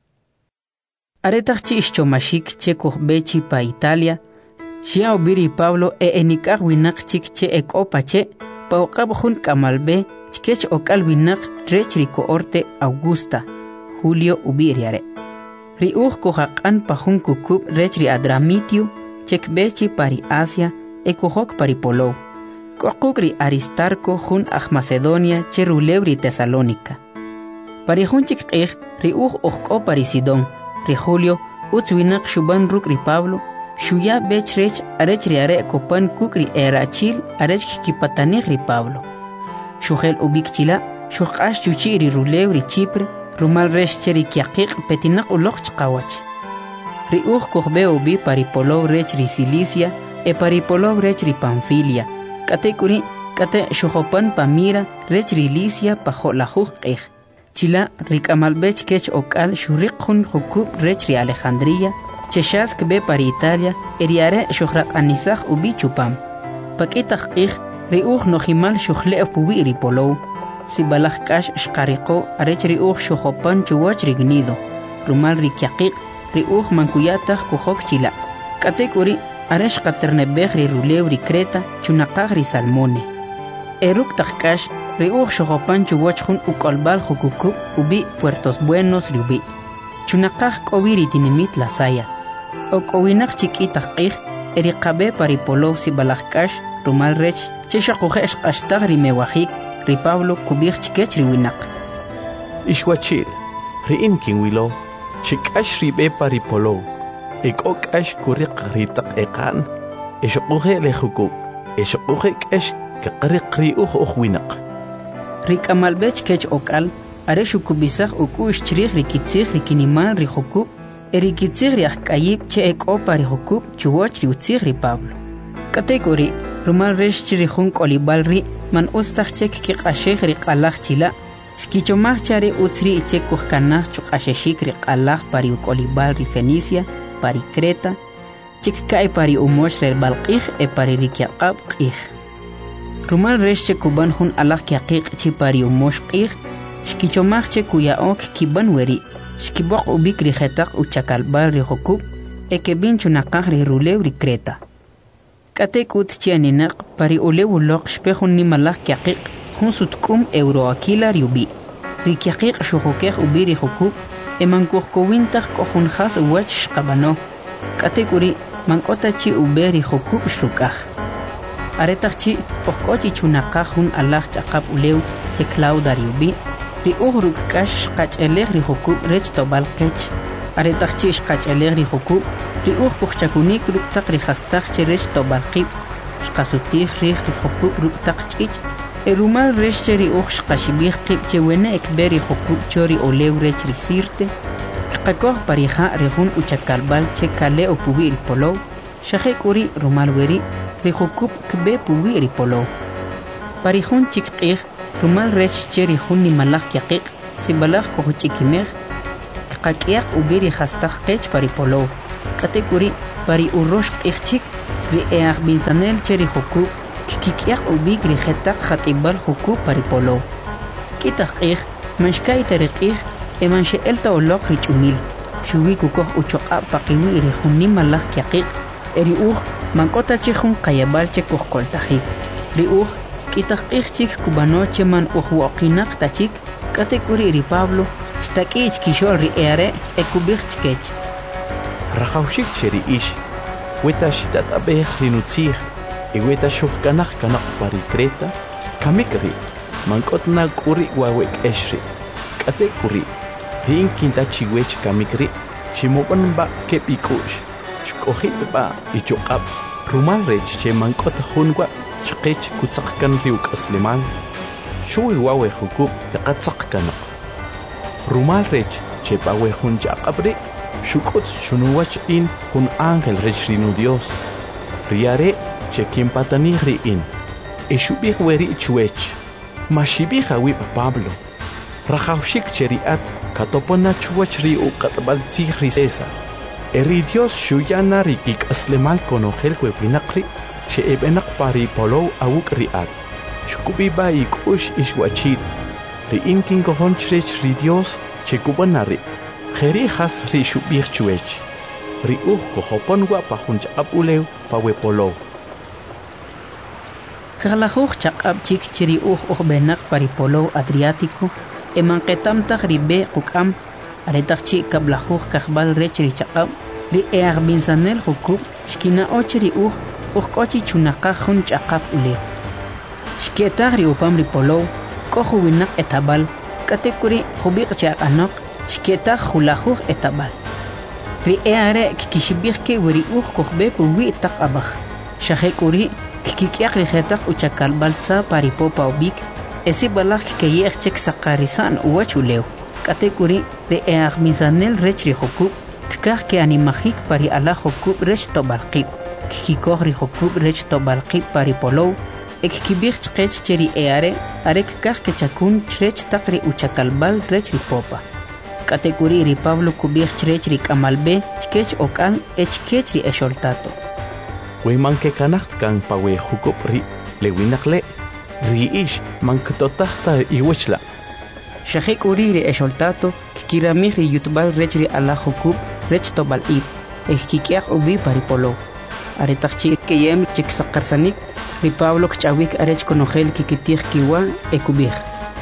Aretaqchi ischomashik che kuhbechi pa Italia Shia obiri Pablo e enikaj winaq chik che ekopache pauqab jun kamalbe chkech okal winaq trech ri coorte Augusta Julio ubiriare ri uj kohaqan pa jun kukub rech ri Adramitio chekbechi pari Asia e kohok pari Polo kokuk ri Aristarco jun aj Macedonia che rulebri Tesalónica pari jun chik qej ri uj ojko pari Sidón ri Julio utz winaq shuban ruk ri Pablo Shuya bechrech arech riare kopan kukri erachil arech kipatanij ri Pablo. Shugel ubikchila shuqash chuchi ri rulew ri Chipre rumal resh cheri kiaqiq petinak uloq chqawach. Ri uj kohbe ubi pari Polo rech ri Cilicia e pari Polo rech ri Panfilia. Kate kuri kate shujopan pamira rech ri Licia pa jolajuj qej. Chila ri kamalbech kech okal shuriqun hukub rech ri Alejandría Cheshas kbe para Italia eriare shuhraq anisaj ubi chupam. Pakitaq qij riuj nojimal shuhle pubi ri Polo. Sibalaj kash shqariqo arech riuj shuhopan chuwach rignido. Rumal ri kiaqiq riuj mankuyataq kuhok chila. Katekuri aresh qaternebej ri rulew ri Creta chunaqaj ri Salmone. Eruk taqkash riuj shuhopan chuwach jun ukolbal jukukub ubi Puertos Buenos ri ubi. Chunaqaj k'owi ri tinimit la saya. Okowinaq chik'itaq qij eriqabe pari Polo sibalajkash rumal rech cheshaquje qashtaq ri mewajik ri Pablo kubij chikech ri winaq Ishwachil ri'in kinwilo chikash ri be pari Polo ek'okash kuriq ri taq eqan eshoquje lejukub eshoquje k'esh kaqriq ri uj uj winaq ri k'amalbech kech okal are shukubisaj ukush chrij ri kitzij ri kinimal ri jukub Erikitzig ri ajk'ayib che ek'opa ri jukub chuwach ri utzig ri Pablo. Katekuri rumal resh chiri jun k'olibal ri man ustaj chek kiq'axej ri q'alaj chila xkichomaj cha ri utz ri ichek kujkanaj chuq'axexik ri q'alaj pari uk'olibal ri Fenicia pari Creta chikka'y pari umox ri balq'ij e pari ri kyaq'ab q'ij. Rumal resh che kuban jun alaj kyaqiq chi pari umox q'ij xkichomaj che kuya'ok kiban weri Shkiboq ubik ri jetaq uchakalbal ri jukub e ke bin chunaqaj ri rulew ri Creta. Katekut chianinaq pari ulew uloq shpejun nimalaj kiaqiq jun sutkum euroakila ri ubi. Ri kiaqiq shujukej ubi ri jukub e mankujkowintaj kojun jas uwach shqabano. Katekuri mankota chi ube ri jukub shrukaj. Aretaq chi ojkochi chunaqaj jun alaj chaqab ulew che Clauda ri ubi. Ri uhruk kash qach'elej ri jukub rech tobal qech. Aretaq chi shqach'elej ri jukub ri uj kujchakunik ruktaq ri jastaq che rech tobal qib. Shqasutij rij ri jukub ruktaq ch'ich. E rumal rech che ri uj shqashibij qib che wene ekbe ri jukub cho ri olew rech ri Sirte. Qakoj parija ri jun uchakalbal che kale o pubi ri Polo. Shaje kuri rumal weri ri jukub kbe pubi ri Polo. Parijun chik qij rumal rech cheri jun nimalaj kiaqiq sibalaj kojuch'ikimej qak'iyaq ubiri jastaq qech pari Polo Katekuri pari urosh ichik ri each binsanel cheri huku kikiak ubik ri hetak khatibal huku pari polo. Kitach ich manshkai terik ich eman sheelta olok rich umil. Shuwi kukoh uchoqa paqiwi ri hunim malach kiakik. Eri uch mankota chihun kayabal chekoh koltahik. Ri uch kitach ich chik kubano cheman uch waqinak tachik. Katekuri ri Pablo shtakich kishol ri eare ekubich chkech. Rajaushik cheri ish, weta shitat abeh rinutzih, e weta shukkanach kanach pari Creta, kamikri, mankotna kuri wawek eshri, kate kuri, rin kinta chiwech kamikri, chimoban ba kepikush, shkohit ba ichokap, rumal rech che mankota hunwa, chkech kutzakkan riuk aslimal, shui wawe hukub kakatsak kanach. Rumal rech che bawe hun jakabri, Shukot shunuwach in kun ángel rechrinu Dios. Riare chekin patani in. E shubih weri chuech. Mashibih awib Pablo. Rajaushik cheriat katopona chuach ri u katbal tzihri César. Eri Dios shuyana rikik aslemal konogel webinakri. Che ebenak pari polo awuk riat. Shukubiba ikush ishwachid. Ri in kingohon chrech ri Dios che kubanari. Kheri khas ri shubih chuech. Ri uh ko hopon wa pa hunch abuleu pa we polo. Kaglahuch chak ab chik chiri uh uh benak pari polo Adriático. Eman ketam tak ribe kukam. Aretak chik kablahuch kakbal rech ri chakab. Ri eag binsanel hukub. Shkina och ri uh uh kochi chunaka hun chakab uleu. Shkietak ri upam ri polo. Kohu winak etabal. Katekuri hubik chak anok. Shketa khulahuch etabal. Ri eare kikishibich ke weri uch kochbe puwi tak abach. Shachek uri kikiak rihetak uchakal balza paripopa ubik. Esi balach kiyech chek sakarisan uwachuleu. Katek uri ri eag misanel rech ri hokub. Kikah ke animachik pari ala hokub rech tobalqib. Kikikoh ri hokub rech tobalqib pari polo. Ekikibich chkech cheri eare are kikah ke chakun chrech takri uchakal bal rech ri popa. Katekuri ri Pablo kubich chrech ri kamalbe chkech okan echkech ri esholtato. We manke kanacht kan pa we hukop ri le winakle ri ish mankototachta iwechla. Shachek uri ri esholtato kikiramich ri yutbal rech ri ala hukub rech tobal ib echkikiach ubi paripolo. Aretachchi keyem chik sakarsanik ri Pablo kchawik arech konogel kikitich kiwa ekubich.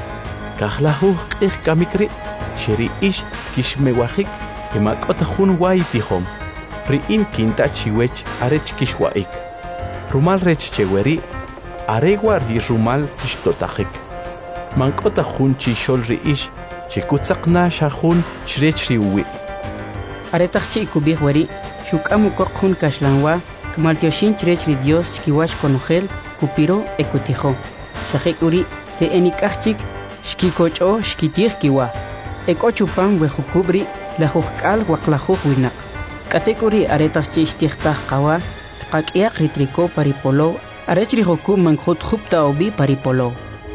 Kahlahu ich kamikri Sheri ish kishmewahik emakota hun wai tihom. Ri in kinta chiwech arech kishwaik. Rumal rech cheweri aregwa ri rumal kishtotahik. Mankota hun chishol ri ish chikutzakna shahun shrech ri uwi. Aretachchi kubih wari shukamu kokhun kashlanwa kmaltioshin chrech ri Dios chkiwash konogel kupiro ekutijo. Shahek uri ri enikachchik shkikocho shkitih kiwa. Ekochupan wehukubri la hukal waklahuh winak. Katekuri aretas chistichtah kawa kakiak ritriko paripolo arechri hukub mankhut khupta obi paripolo.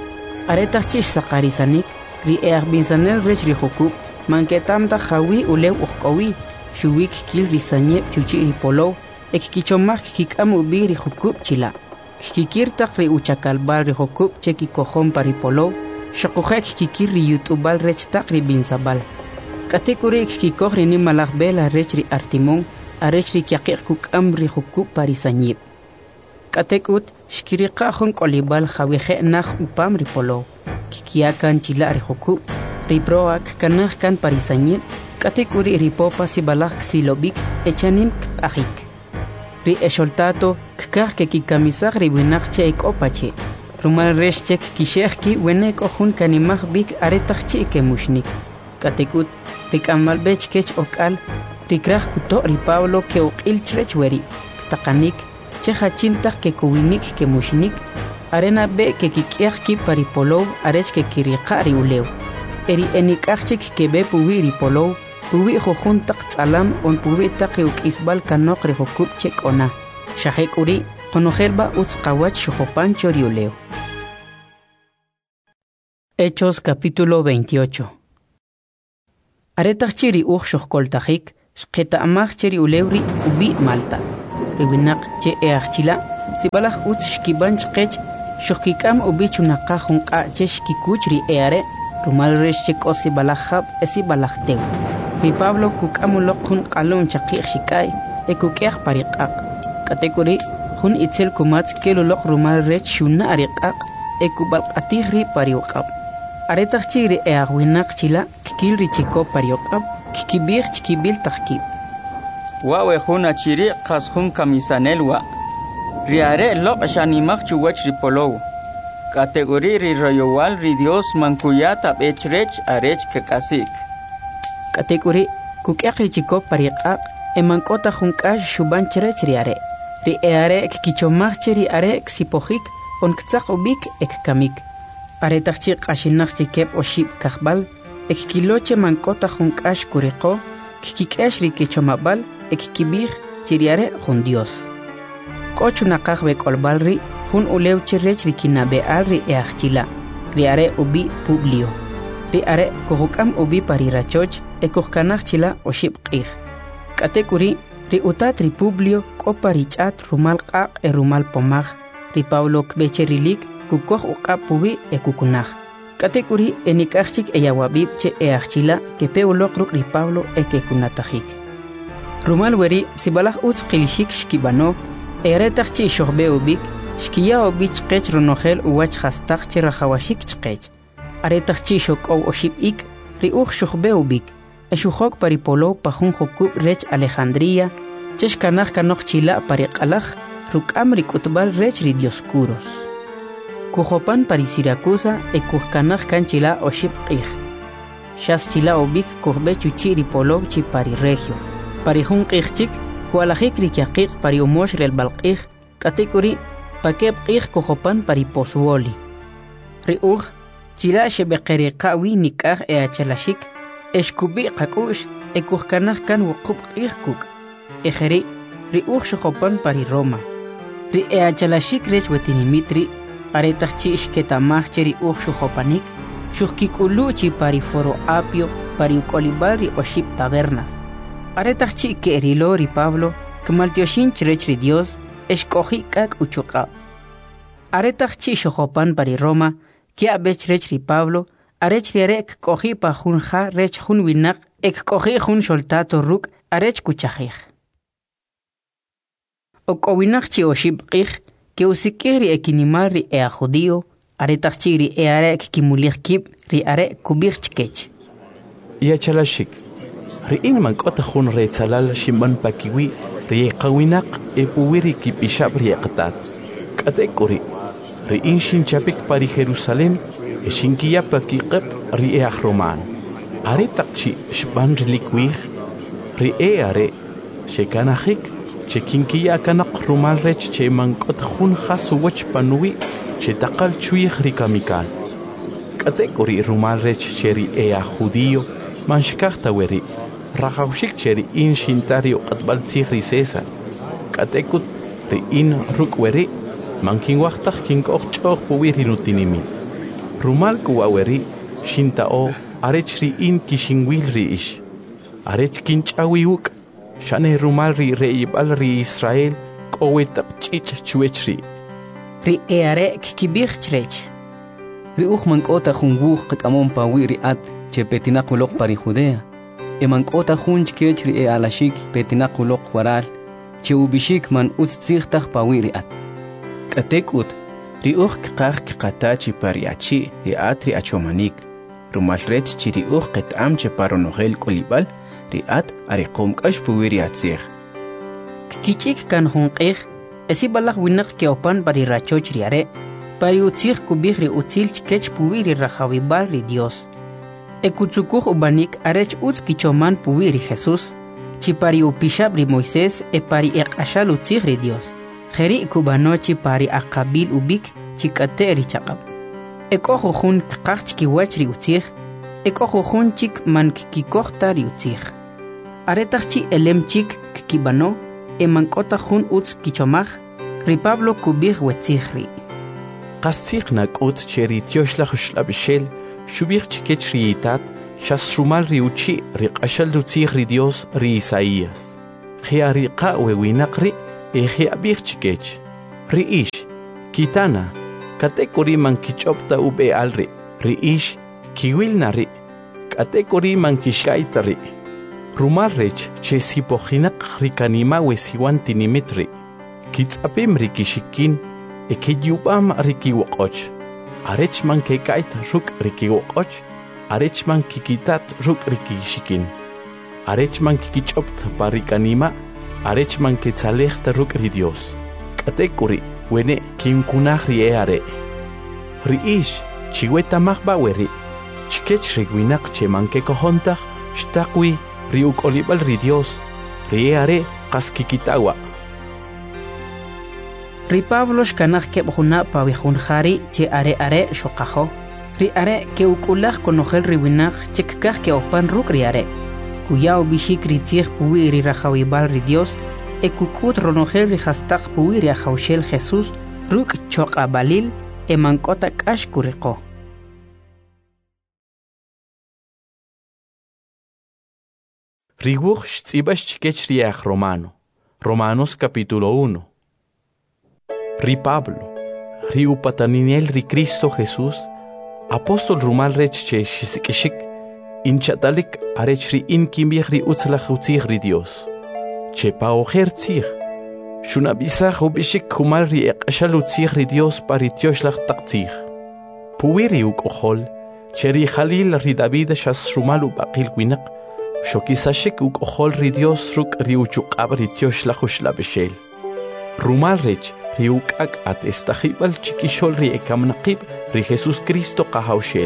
Aretas chish sakarisanik ri eag binsanel rechri hukub manketamta hawi ulew ukkowi shuwik kil risanyep chuchi ripolo ekkichomak kikam ubi ri hukub chila. Kikirtak ri uchakalbal ri hukub cheki kohon paripolo. Shakujek kikir ri yutubal rech takri bin sabal. Katekuri kikikoh ri ni malak bela rech ri artimon, arech ri kiakik kukam ri hukub parisanyip. Katekut shkirika hon kolibal hawihe nah upam ri polo. Kikiakan chila ri hukub, ri proak kanah kan parisanyip, katekuri ri popa si balak silobik echanim kahik. Ri esholtato kikah ke kikamisak ri winak che ekopache. Rumal reshchek kishechki wenek ohun kanimach bik aretachchi ke mushnik. Katekut rikamal bechkech okal rikrach kuto ri Pablo ke okil chrech weri. Takanik chehachiltak ke kuwinik ke mushnik. Arena be ke kikiachki paripolo arech ke kirika ri ulew. Eri enikachchik ke be puwi ri polo. Puwi hohun tak tsalam on puwi tak ri ukisbal kanok ri hokub chek ona. Shahek uri konojelba utzkawach shohopan choriuleo. Hechos capítulo veintiocho. Aretachiri uch shohkoltajik, shqeta amach cheri ulewri ubi Malta. Riwinak che eachila sibalach uts shkiban chqech shokikam ubi chunaka junqa che shkikuchri eare rumal resh che kosi balachab esi balachteu. Ri Pablo kukamulok hun qalun chaqih shikai e kukeh pariqaq. Kategori hun itzel kumats kelulok rumal resh shuna ariqaq e kubalqatihri pariuqab. Aretach chiri eagwinak chila kikilri chiko pariuqab kikibir chikibil taqkib. Wawe huna chiri qas hun kamisanelwa. Riare lok shanimak chuwach ripolow. Kategori ri royowal ri Dios mankuyata bechrech arech kekasik. Kategori kukekri chiko pariqaq e mankota junkash shuban cherech riare. Ri eare kikichomach chiri are ksipojik on ktsaq ubik ek kamik. Aretach chi qashinach chikep oshib kahbal ek kiloche mankota junkash kuriqo kikikesh ri kichomabal ek kibir chiriare jun Dios. Kochu naqaq bek olbalri jun ulew chirech ri kinabeal ri eachila riare ubi Publio. Ri are kuhukam ubi parirachoch e kuhkanach chila oshib qih. Katekuri ri utat ri Publio koparichat rumal qaq e rumal pomaj ri Pablo kbecherilik kukoh uqab pubi e kukunaj. Katekuri enikachik e yawabib che eachila ke peulok ruk ri Pablo e ke kunatajik. Rumal weri sibalaj utz qilishik shkibano eretach chi shohbe ubik shkiya ubich qech ronogel uwach khastach chi rahawashik chqech. Aretach chi shok o oshib ik ri uj shohbe ubik e shuhok paripolo pajun jokub rech Alejandría chesh kanaj kanoj chila pariqalaj ruk amri kutbal rech ri Dioscuros. Kujopan pari Siracusa e kuhkanaj kanchila oshib qih. Shas chila ubik kuhbe chuchi ri polo chi pari regio. Pari jun qih chik kualajik ri kiaqiq pari umosh rel balqih katekuri pakeb qih kujopan pari posuoli. Ri uj chila shebeqeri qawi nikaj e achalashik eshkubi qakush e kuhkanaj kan wuqub qih kuk. Ejeri ri uj shojopan pari Roma. Ri e achalashik rech wetinimitri aretach chi ishketamaj cheri uj shojopanik shuhkikulu chi pari foro apio pari ukolibal ri oshib tabernas. Aretach chi kerilo ri Pablo kmaltioshin chirech ri Dios eshkoji kak uchuqab. Aretach chi shojopan pari Roma kia bech rech ri Pablo arech ri arek koji pa jun ja rech jun winak ek koji jun soltato ruk arech kuchajij. Okowinak chi oshib qij que usikiri ekinimal ri ea judío aretach chi ri e arek kimulich kib ri are kubich chkech. Ya chalashik ri in man kota jun re tsalal shimban pakiwi ri qawinak e puwiri kipishab ri qatat. Katekuri ri in shin chapik pari Jerusalem e shinkiya pakiqab ri e roman. Aretach chi shban ri likwih ri e are shekanajik che kinkiya kanaq rumal rech che mankot jun khasu wach panui che taqal chuih ri kamikal. Katekuri rumal rech cheri e a judío manshkachta weri rajawshik cheri in shintario qatbal tzigri César. Katekut ri in ruk weri mankin waqtaq kinkoj ch'oj puwiri nutinimi. Rumal kuwa weri shintao arech ri in kishinwil ri ish. Arech kinch'awi wuk shane rumal ri reibal ri Israel kowetaq ch'ich chwechri. Ri eare kikibich chrech. Ri uj mankota jun wuj qak'amon pawi ri at che petinaq uloq pari Judea. E mankota jun chkech ri e alashik petinaq uloq waral che ubishik man utz tzigtaj pawi ri at. Katekut ri uj kqaj kqatachi pariachi ri at ri achomanik. Rumal rech chi ri uj qet'am che paronogel kolibal ri at ariqom k'ax puwiri atzig. Kikichik kan jun qih esi balaj winak ke opan pari rachoch ri are pari utzig kubij ri utzil chkech puwiri rajawibal ri Dios. E kutsukuj ubanik arech utz kichoman puwiri Jesús chi pari upishab ri Moisés e pari eqashal utzig ri Dios. Jeri kubano chi pari aqabil ubik chi kate ri chaqab. E kojo jun qaj chkiwach ri utzig e kojo jun chik man kikojta ri utzig. Aretach chi elem chik kibano e mankota jun utz kichomaj ri Pablo kubij wetzigri. Qasig nak'ut cheri tioshla xlabshel shubij chikech riitat Shas rumal ri uchi ri qashal rutzig ri Dios ri Isaías. Khia ri qa wewinaqri e khia bich chikech. Ri ish kitana katekuri man kichopta ube alri. Ri ish kiwil nari katekuri man kishkaitari. Rumal rech che sipojinak ri kanima wesiwan tinimitri. Kitzapim ri kishikin e kiyubam ri kiwoqoch. Arech man kekait ruk ri kiwoqoch. Arech man kikitat ruk ri kishikin. Arech man kikichopt parikanima. Arech man ketzalechta ruk ri Dios. Katekuri wene kinkunach ri eare. Ri ish chiweta mahbaweri. Chikech ri winak che man kekohontach shtakwi ri ukolibal ri Dios. Ri eare kaskikitawa. Ri Pablo shkanach kebjuna pawihun jari che are are shokajo. Ri are ke ukulach konojel ri winach chekkach ke opan ruk ri are. Kuyao bishik ri tzich puwi ri rajawibal ri Dios. E kukut ronojel ri hastak puwi ri ajaushel Jesús ruk choka balil e mankota kash kuriko. Riguch tzibas chikech riach Romano. Romanos capítulo uno. Ri Pablo, ri upataninel ri Cristo Jesús, apóstol rumal rech che shisikishik, inchatalik arech ri inkimbich ri utzlach utzich ri Dios. Che paojer tzich, shunabisach ubishik kumal ri eqashal utzich ri Dios paritioslach taktzich. Puwiri ukohol, che ri Jalil ri David shas rumal upakil winak, shokisashik ukohol ri Dios ruk ri uchukab ri tioslach ushlabishel. Rumal rech, riukak at estajibal chikishol ri ekamnaqib ri Jesus Cristo qahawshel.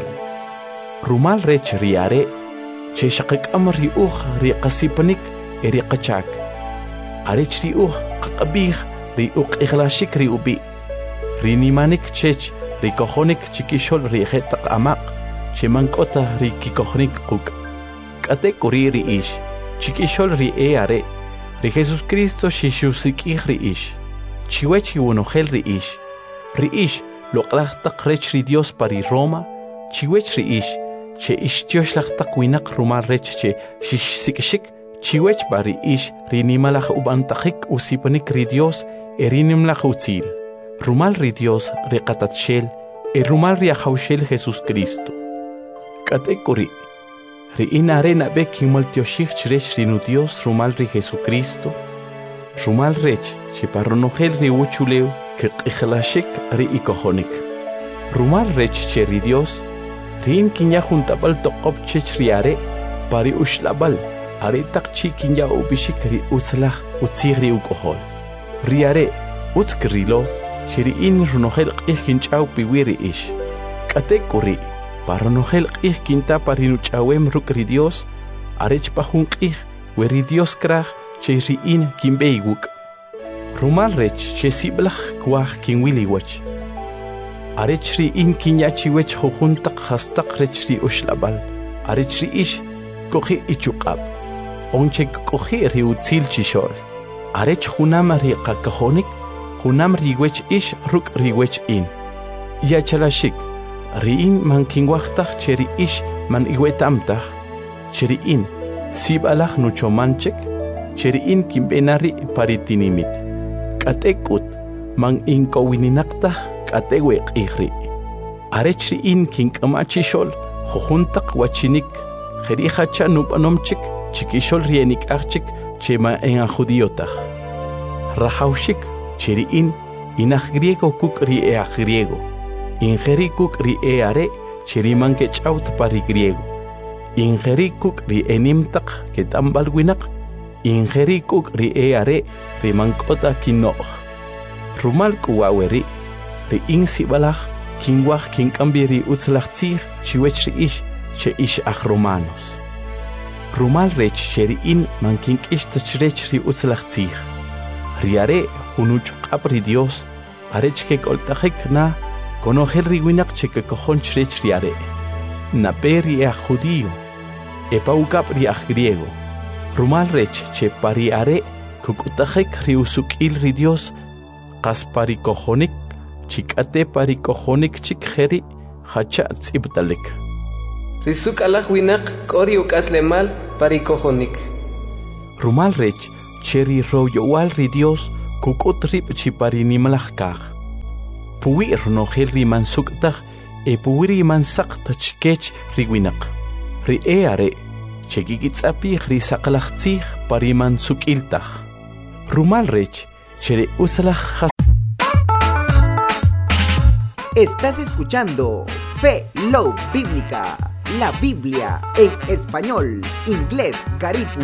Rumal rech riare, che shaqikam ri uj ri qasipanik e ri qachak. Arech ri uj qaqabih ri uq iglashik ri ubi. Ri nimanik chech ri kohonik chikishol ri jetaq amaq, che mankota ri kikohnik quk. Kate kuri ri ish, chikishol ri eare, ri Jesus Cristo shishusik ri ish. Chiwechi wonojel ri ish. Ri ish loqlach taqrech ri Dios pari Roma. Chiwech ri ish. Che ish tioslach taqwinak rumal rech che shishsikishik. Chiwech bari ish ri nimalach ubantajik usipanik ri Dios e rinimlach utzil. Rumal ri Dios ri qatatshel e rumal ri ajaushel Jesus Cristo. Katekuri. Ri inarena be kimultioshik chrech ri nu Dios rumal ri Jesucristo. Rumal rech, che parronojel ri uchuleu, que qichlashik ri ikohonik. Rumal rech che ri Dios, rin kinya juntabal toqop chech riare, pari ushlabal, are takchi kinya ubishik ri utzlach utzig ri ukohol. Riare, utzkrilo, che ri in runojel qich kinchau piwiri ish. Katekuri, parronojel qich kinta parinuchawem ruk ri Dios, arech pahun qich, we ri Dios krach, che ri in kimbeiguk. Rumal rech che siblach kwach kin wiliwach. Arech ri in kinyachi wech jujuntak hastak rech ri ushlabal. Arech ri ish kohi ichukab. Onche kohi ri utzil chishol. Arech junam ri qakahonik, junam ri wech ish ruk ri wech in. Yachalashik, ri in man kinwachtach che ri ish man iwetamtach. Che ri in sibalach nuchomanchek. Cheri in kimbenari paritinimit. Katekut man inkowininaktah kateweq ihri. Arechri in kinkamachishol jujuntak wachinik. Jerihacha nupanomchik chikishol rienik archik chema en a judiotah. Rajaushik cheri in inach griego kuk ri ea griego. Ingeri kuk ri eare cheri man kechaut pari griego. Ingeri kuk ri enimtak ketambal winak. Ingeri kuk ri eare ri mankota kinoj. Rumal kuwaweri ri insi balach kinwach kinkambiri utzlach tzir chiwech ri ish che ish ach romanos. Rumal rech cheri in man kink ish tachrech ri utzlach tzir. Riare junuchukab ri Dios arech ke koltajek na konojel ri winak che ke kojon chrech riare. Naperi ea judío e paukab ri ach griego. Rumal rech che pariare kukutajek ri usukil ri Dios qas parikojonik chikate parikojonik chik jeri hacha tzibtalik. risuk alaj winak k'ori uk'aslemal parikojonik. Rumal rech cheri royowal ri Dios kukut rip chiparinimalajkaj. Puwi runojel riman suktaj e puwi riman saqtaj kech riwinak. Ri eare chekikitsapij ri saqlajtzij pariman sukiltaj. Rumal rech cheri usalaj. Estás escuchando Fe Love Bíblica, la Biblia en español, inglés, garífuna.